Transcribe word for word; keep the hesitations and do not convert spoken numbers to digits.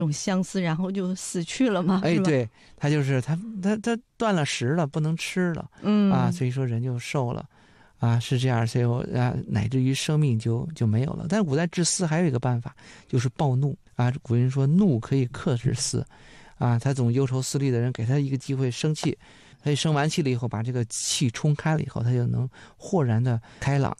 种相思，然后就死去了嘛。 哎， 是吧？ 对，他就是他他他断了食了，不能吃了， 嗯啊，所以说人就瘦了，啊，是这样，所以我啊，乃至于生命就就没有了。但是古代治思还有一个办法，就是暴怒啊。古人说怒可以克制思，啊，他总忧愁思虑的人，给他一个机会生气，他一生完气了以后，把这个气冲开了以后，他就能豁然的开朗。